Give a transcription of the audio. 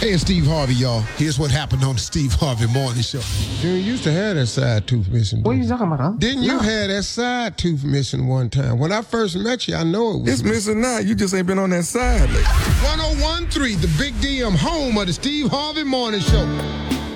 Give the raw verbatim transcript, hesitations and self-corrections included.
Hey, it's Steve Harvey, y'all. Here's what happened on the Steve Harvey Morning Show. You used to have that side tooth missing. What are you talking about, huh? Didn't you no. have that side tooth missing one time? When I first met you, I know it was. It's missing now. You just ain't been on that side lately. one oh one point three, the Big D M, home of the Steve Harvey Morning Show.